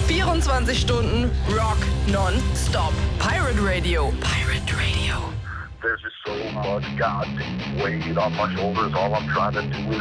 24 Stunden Rock non-stop. Pirate Radio. Pirate Radio. There's just so much goddamn weight on my shoulders. All I'm trying to do is